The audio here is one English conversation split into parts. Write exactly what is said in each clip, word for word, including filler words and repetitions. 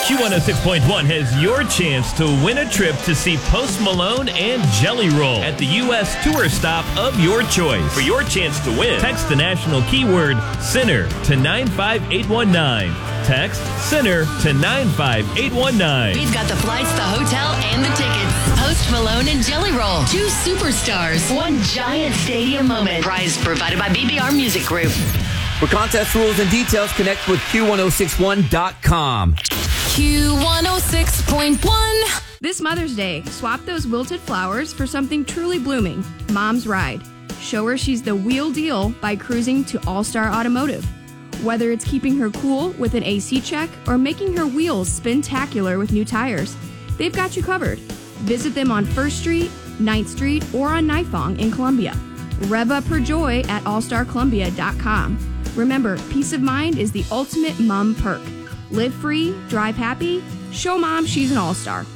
Q one oh six point one has your chance to win a trip to see Post Malone and Jelly Roll at the U S tour stop of your choice. For your chance to win, text the national keyword Sinner to nine five eight one nine. Text Sinner to nine five eight one nine. We've got the flights, the hotel, and the tickets. Post Malone and Jelly Roll. Two superstars. One giant stadium moment. Prize provided by B B R Music Group. For contest rules and details, connect with Q one oh six one dot com. Q one oh six point one. This Mother's Day, swap those wilted flowers for something truly blooming. Mom's Ride. Show her she's the wheel deal by cruising to All-Star Automotive. Whether it's keeping her cool with an A C check or making her wheels spin-tacular with new tires, they've got you covered. Visit them on First Street, ninth Street, or on Nifong in Columbia. Rev up her joy at all star columbia dot com. Remember, peace of mind is the ultimate mom perk. Live free, drive happy, show mom she's an all-star.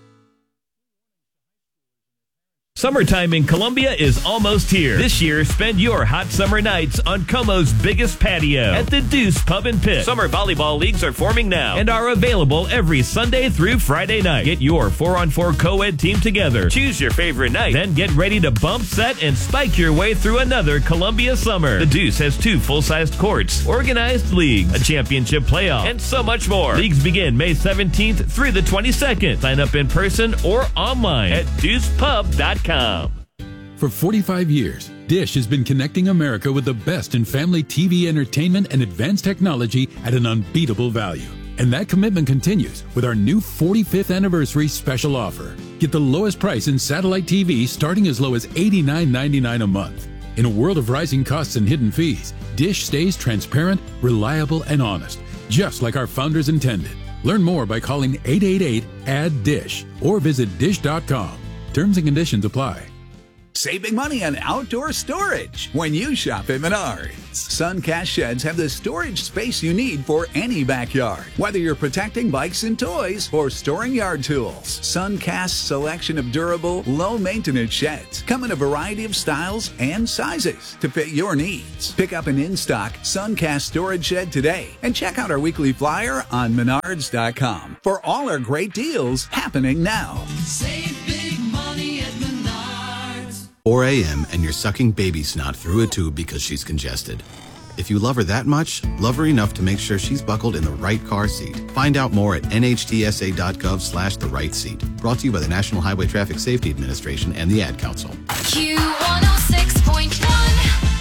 Summertime in Columbia is almost here. This year, spend your hot summer nights on Como's biggest patio at the Deuce Pub and Pit. Summer volleyball leagues are forming now and are available every Sunday through Friday night. Get your four on four co-ed team together. Choose your favorite night. Then get ready to bump, set, and spike your way through another Columbia summer. The Deuce has two full-sized courts, organized leagues, a championship playoff, and so much more. Leagues begin May seventeenth through the twenty-second. Sign up in person or online at deuce pub dot com. For forty-five years, Dish has been connecting America with the best in family T V entertainment and advanced technology at an unbeatable value. And that commitment continues with our new forty-fifth anniversary special offer. Get the lowest price in satellite T V starting as low as eighty-nine ninety-nine a month. In a world of rising costs and hidden fees, Dish stays transparent, reliable, and honest, just like our founders intended. Learn more by calling eight eight eight, A D D I S H or visit dish dot com. Terms and conditions apply. Saving money on outdoor storage when you shop at Menards. Suncast sheds have the storage space you need for any backyard. Whether you're protecting bikes and toys or storing yard tools, Suncast's selection of durable, low-maintenance sheds come in a variety of styles and sizes to fit your needs. Pick up an in-stock Suncast storage shed today and check out our weekly flyer on menards dot com for all our great deals happening now. Save big money at Menards. four a.m. and you're sucking baby snot through a tube because she's congested. If you love her that much, love her enough to make sure she's buckled in the right car seat. Find out more at N H T S A dot gov slash the right seat. Brought to you by the National Highway Traffic Safety Administration and the Ad Council. Q one oh six point one.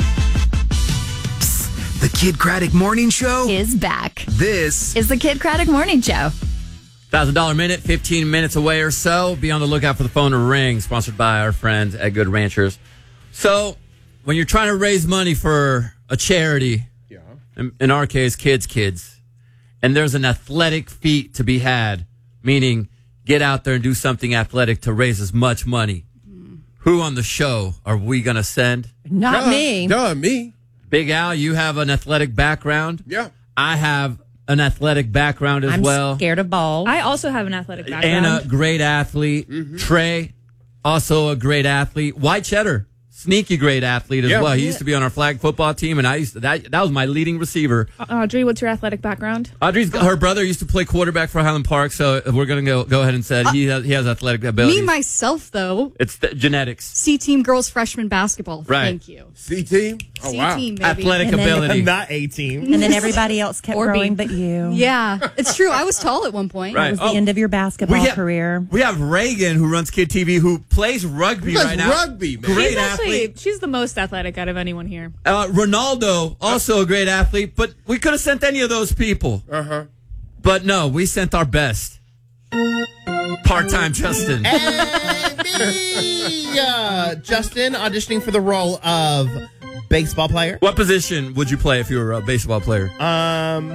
The Kid Craddock Morning Show is back. This is the Kid Craddock Morning Show. one thousand dollars minute, fifteen minutes away or so. Be on the lookout for the phone to ring, sponsored by our friends at Good Ranchers. So, when you're trying to raise money for a charity, yeah. in, in our case, Kids Kids, and there's an athletic feat to be had, meaning get out there and do something athletic to raise as much money, mm. who on the show are we going to send? Not Duh, me. Duh, me. Big Al, you have an athletic background. Yeah. I have an athletic background as I'm well. I'm scared of balls. I also have an athletic background. And a great athlete. Mm-hmm. Trey, also a great athlete. White Cheddar, sneaky great athlete as yeah. well. He used to be on our flag football team, and I used to, that that was my leading receiver. Audrey, what's your athletic background? Audrey's her brother used to play quarterback for Highland Park, so we're going to go go ahead and say uh, he has he has athletic ability. Me myself though, it's the genetics. C team girls freshman basketball. Right. Thank you. C team. Oh C wow. team, baby. Athletic and ability, then, not A team. And then everybody else kept or growing, B. but you. Yeah, it's true. I was tall at one point. Right. It was oh, the end of your basketball we have, career. We have Reagan, who runs Kid T V, who plays rugby Who right now. Rugby, man. Great she's actually, athlete. she's the most athletic out of anyone here. Uh, Ronaldo, also a great athlete, but we could have sent any of those people. Uh huh. But no, we sent our best. Part-time Justin. And me, uh, Justin, auditioning for the role of baseball player. What position would you play if you were a baseball player? Um,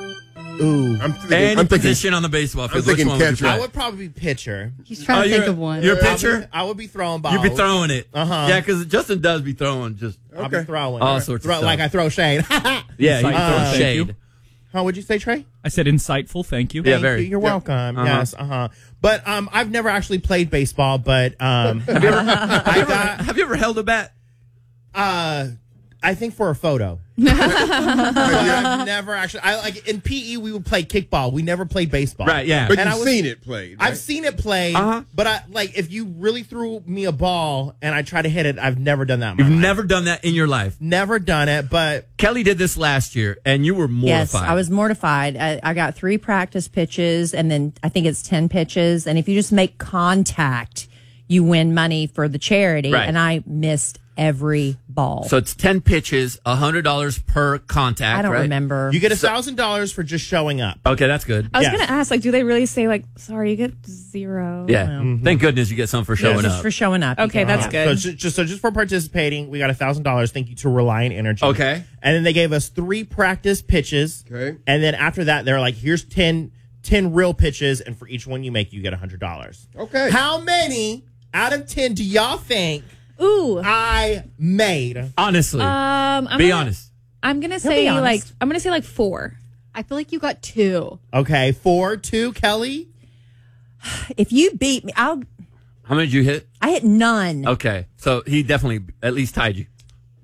ooh, I'm thinking, Any I'm position thinking, on the baseball field. I'm thinking Which one would you catcher. play? I would probably be pitcher. He's trying Oh, to think you're- of one. You're a I pitcher? would, I would be throwing balls. You'd be throwing it. Uh-huh. Yeah, because Justin does be throwing just I'll be throwing all sorts of throw, stuff. like I throw shade. Yeah, he Uh, throws shade. How would you say, Trey? I said insightful. Thank you. Yeah, Thank very. you. You're Yeah. welcome. Uh-huh. Yes. Uh huh. But um, I've never actually played baseball. But um, Have you ever, have, you I ever, got have you ever held a bat? uh, I think for a photo. I've never actually. I like in P E we would play kickball. We never played baseball. Right, yeah. But And you've I was- seen it played. Right? I've seen it played, Uh-huh. but I like if you really threw me a ball and I try to hit it, I've never done that. In my You've life. never done that in your life. never done it, but Kelly did this last year, and you were Yes, mortified. I was mortified. I, I got three practice pitches, and then I think it's ten pitches. And if you just make contact, you win money for the charity. Right. And I missed every ball. So it's ten pitches, one hundred dollars per contact, I don't right? remember. you get a thousand dollars for just showing up. Okay, that's good. I was Yes. gonna ask, like, do they really say like, sorry, you get zero? Yeah. Mm-hmm. Thank goodness you get some for showing Just up. for showing up. you Okay, get that's that. good. So ju- just so just for participating, we got a thousand dollars. Thank you to Reliant Energy. Okay. And then they gave us three practice pitches. Okay. And then after that, they're like, here's ten, ten real pitches, and for each one you make, you get a hundred dollars. Okay. How many out of ten do y'all think Ooh. I made? Honestly. Um, I'm be gonna, honest. I'm gonna be say honest. like I'm gonna say like four. I feel like you got two. Okay, four, two, Kelly. If you beat me, I'll. How many did you hit? I hit none. Okay. So he definitely at least tied you.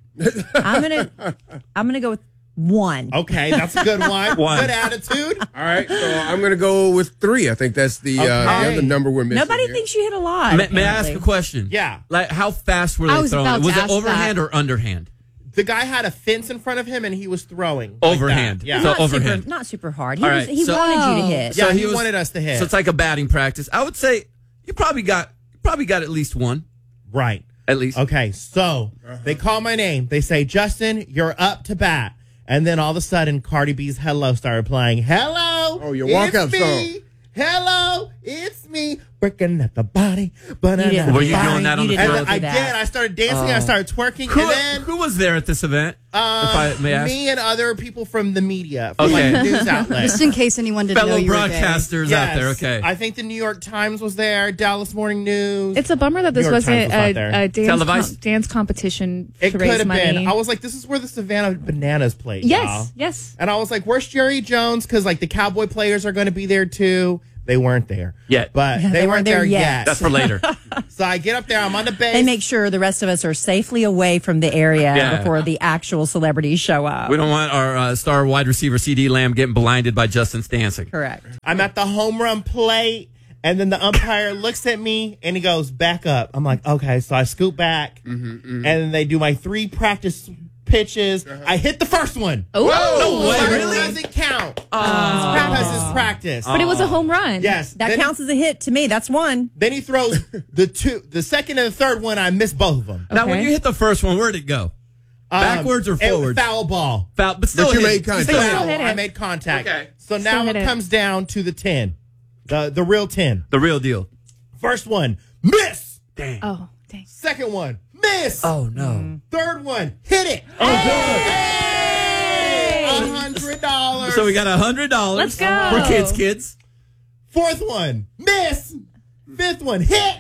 I'm gonna. I'm gonna go with one. Okay, that's a good one. One. Good attitude. All right, so I'm going to go with three. I think that's the, uh, the Okay. other number we're missing. Nobody here. thinks you hit a lot. May, may I ask a apparently. question? Yeah. Like, how fast were they I was throwing about it? to Was it ask overhand that. or underhand? The guy had a fence in front of him, and he was throwing like Overhand. that. Yeah. So Not overhand. super, not super hard. He, All was, right, he so- wanted you to hit. Yeah, So he was- wanted us to hit. So it's like a batting practice. I would say you probably got you probably got at least one. right. At least. Okay, so they call my name. They say, Justin, you're up to bat. And then all of a sudden, Cardi B's Hello started playing. Hello. Oh, your it's walk-up me. song. Hello, it's me. Working at the body. But You didn't Were do you that. doing that on You the didn't And field? then I do did. that. I started dancing. I started twerking. Who, and then who was there at this event? um, if I may ask. me and other people from the media, from Okay. like the news outlets. Just in case anyone didn't know Fellow you were gay. broadcasters out there. Yes. Okay. I think the New York Times was there, Dallas Morning News. It's a bummer that this New York wasn't Times was not a, there. a dance Televised? com- dance competition it to could raise have money. been. I was like, this is where the Savannah Bananas played. yes, y'all. yes. And I was like, where's Jerry Jones? Because like the Cowboy players are going to be there too. They weren't there Yet. but Yeah, they, weren't there yet. That's for later. So I get up there. I'm on the base. They make sure the rest of us are safely away from the area Yeah. before the actual celebrities show up. We don't want our uh, star wide receiver C D Lamb getting blinded by Justin's dancing. Correct. I'm at the home run plate, and then the umpire looks at me and he goes, "Back up." I'm like, "Okay." So I scoot back, and then they do my three practice pitches. I hit the first one. Oh, No way, First really? doesn't count. Because it's practice. but it was a home run. Yes, That then counts as a hit to me. That's one. Then he throws the two, the second and the third one. I missed both of them. Now, when Okay. you hit the first one, where'd it go? Um, Backwards or it- forwards? Foul ball. Foul, but still But you hit. made contact. Still, Still hit it. I made contact. Okay. So now hit it it. comes down to the ten, the the real ten. The real deal. First one, miss. Dang. Oh, dang. Second one, miss. Oh, no. Third one, hit it. Oh, good. A hundred dollars. So we got a hundred dollars. Let's go. For kids, kids. Fourth one, miss. Fifth one, hit.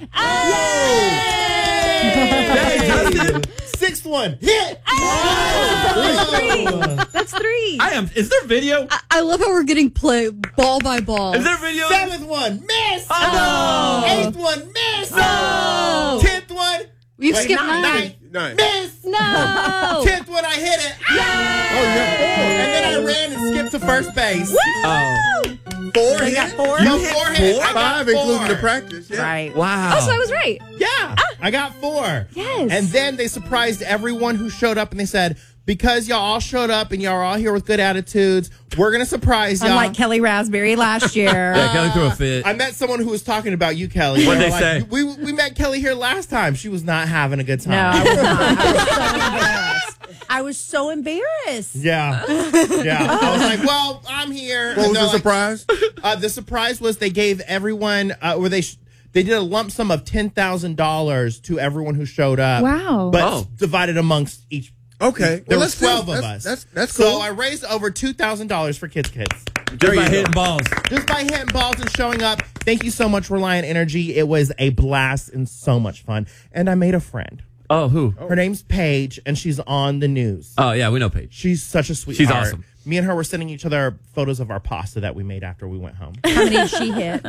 Hey, Justin. Sixth one, hit. That's three. That's three. I am. Is there video? I, I love how we're getting play ball by ball. Is there video? Seventh one, miss. Oh, no. Eighth one, miss. No. Tenth one, We've wait, skipped nine. nine. Nine. Miss. No. Tenth one, I hit it. And then I ran and skipped to first base. Oh. Four. They hit? got four? No, You hit four hit. four? I got Five, four. including the practice. Yeah. Right. Wow. Oh, so I was right. Yeah, I got four. Yes. And then they surprised everyone who showed up, and they said, because y'all all showed up and y'all are all here with good attitudes, we're gonna surprise y'all. Unlike Kelly Raspberry last year. Yeah, Kelly threw a fit. I met someone who was talking about you, Kelly. What'd were they like, say? We we met Kelly here last time. She was not having a good time. No, I was not. I was so embarrassed. I was so embarrassed. Yeah, yeah. I was like, well, I'm here. What And was they're the like- surprise? Uh, the surprise was they gave everyone, uh, where they sh- they did a lump sum of ten thousand dollars to everyone who showed up. Wow. But Oh. divided amongst each. Okay. There Well, was that's cool. twelve of That's- us. That's that's So cool. I raised over two thousand dollars for Kids Kids. Just by hitting balls. Just by hitting balls and showing up. Thank you so much, Reliant Energy. It was a blast and so much fun. And I made a friend. Oh, who? Her name's Paige, and she's on the news. Oh, yeah, we know Paige. She's such a sweetheart. She's awesome. Me and her were sending each other photos of our pasta that we made after we went home. How many did she hit?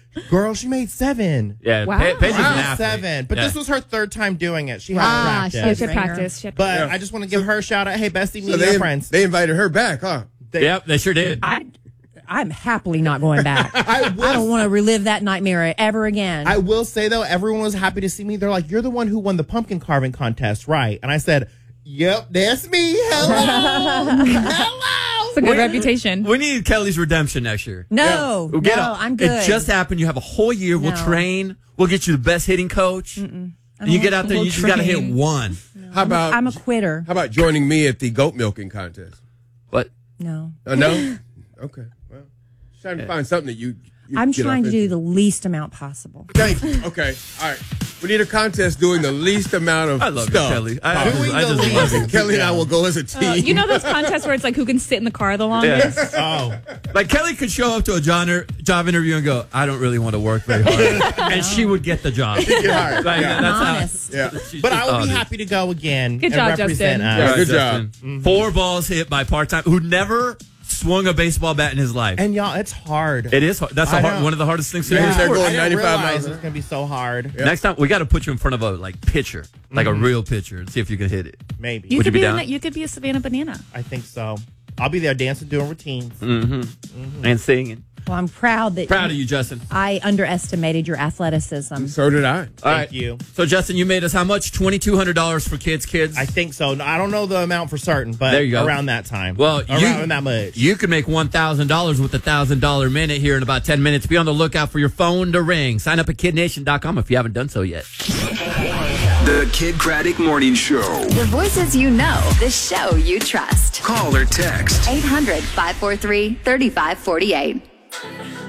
Girl, she made seven. Yeah, Wow. Pa- Paige is an Wow. athlete. Seven. But Yeah. this was her third time doing it. She had Ah, practice. she had to Ringer. practice. She had to But Yeah. I just want to give her a shout out. Hey, Bestie, me So and they, your friends. they invited her back, huh? They- Yep, they sure did. I, I'm happily not going back. I I will, don't want to relive that nightmare ever again. I will say, though, everyone was happy to see me. They're like, you're the one who won the pumpkin carving contest, right? And I said, yep, that's me. Hello. Hello. It's a good reputation. We need Kelly's redemption next year. no, We'll get no, a- I'm good. It just happened. You have a whole year. We'll No. train. We'll get you the best hitting coach. And you get out there, We'll you just got to hit train. one. How about I'm a quitter. how about joining me at the goat milking contest? What? No. Uh, no? Okay. Well, just trying to find something that you. you I'm get trying off to do into. the least amount possible. Thank you. Okay. All right. We need a contest doing the least amount of I love you, stuff. Kelly. I, I possible. just, I just love you. Kelly and I will go as a team. Uh, you know those contests where it's like who can sit in the car the longest? Oh. Like Kelly could show up to a job, job interview and go, I don't really want to work very hard. And she would get the job. Get hired. Like, Yeah. that's how- Honest. Yeah. she's But just I will be honest. happy to go again Good and job, represent Justin. us. Yeah, All right, good Justin. job. Four balls hit by part-time, who never swung a baseball bat in his life. And y'all, it's hard. It is hard. That's a I hard, know. one of the hardest things to do. Yeah. in They're sports. going I didn't ninety-five realize miles it was going to be so hard. Next time, we got to put you in front of a like pitcher, like Mm-hmm. a real pitcher, and see if you can hit it. Maybe. You Would could you be be, in down? that, you could be a Savannah Banana. I think so. I'll be there dancing, doing routines. Mm-hmm. And singing. Well, I'm proud that Proud of you, Justin. I underestimated your athleticism. So did I. All Thank right. you. So, Justin, you made us how much? twenty-two hundred dollars for kids, kids? I think so. No, I don't know the amount for certain, but There you go. around that time. Well, you, around that much. You could make one thousand dollars with a one thousand dollars minute here in about ten minutes. Be on the lookout for your phone to ring. Sign up at kid nation dot com if you haven't done so yet. The Kid Craddock Morning Show. The voices you know, the show you trust. Call or text. eight hundred, five four three, three five four eight.